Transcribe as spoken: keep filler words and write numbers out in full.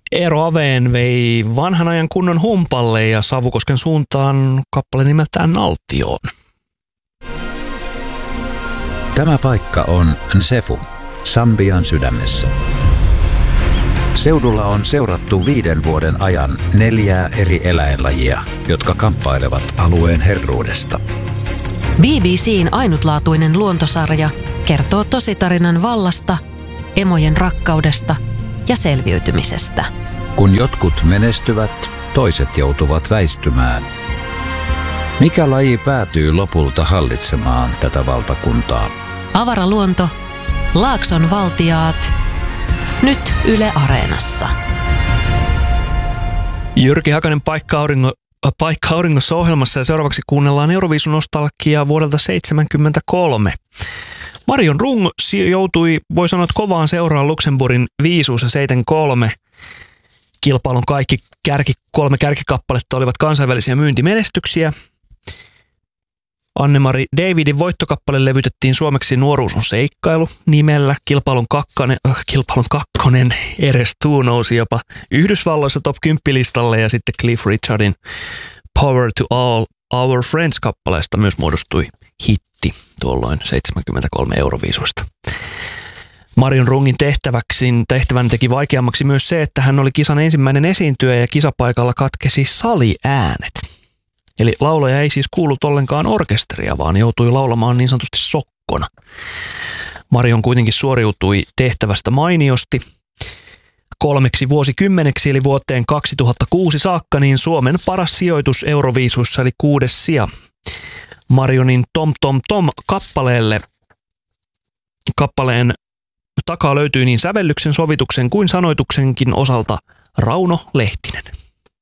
Eero Aveen vei vanhan ajan kunnon humpalle ja Savukosken suuntaan kappale nimeltään Naltioon. Tämä paikka on Nsefu, Sambian sydämessä. Seudulla on seurattu viiden vuoden ajan neljää eri eläinlajia, jotka kamppailevat alueen herruudesta. B B C:n ainutlaatuinen luontosarja kertoo tositarinan vallasta, emojen rakkaudesta ja selviytymisestä. Kun jotkut menestyvät, toiset joutuvat väistymään. Mikä laji päätyy lopulta hallitsemaan tätä valtakuntaa? Avaraluonto, Laakson valtiaat, nyt Yle Areenassa. Jyrki Hakanen Paikka Auringo, Paikka Auringossa ohjelmassa ja seuraavaksi kuunnellaan Euroviisu-nostalgiaa vuodelta seitsemänkymmentäkolme. Marion Rung joutui, voi sanoa, kovaan seuraan Luxemburgin viisuussa seitsemänkymmentäkolme. Kilpailun kaikki kärki, kolme kärkikappaletta olivat kansainvälisiä myyntimenestyksiä. Anne-Mari Davidin voittokappale levytettiin suomeksi Nuoruus on seikkailu nimellä. Kilpailun, kakkane, äh, kilpailun kakkonen Eres Tu nousi jopa Yhdysvalloissa top kymmenen listalle ja sitten Cliff Richardin Power to All Our Friends-kappaleesta myös muodostui hitti tuolloin seitsemänkymmentäkolme Euroviisuista. Marion Rungin tehtäväksi, tehtävän teki vaikeammaksi myös se, että hän oli kisan ensimmäinen esiintyjä ja kisapaikalla katkesi saliäänet. Eli laulaja ei siis kuullut ollenkaan orkesteria, vaan joutui laulamaan niin sanotusti sokkona. Marion kuitenkin suoriutui tehtävästä mainiosti. Kolmeksi vuosikymmeneksi eli vuoteen kaksituhattakuusi saakka niin Suomen paras sijoitus Euroviisussa eli kuudes sija. Marionin Tom Tom Tom kappaleelle kappaleen takaa löytyy niin sävellyksen, sovituksen kuin sanoituksenkin osalta Rauno Lehtinen.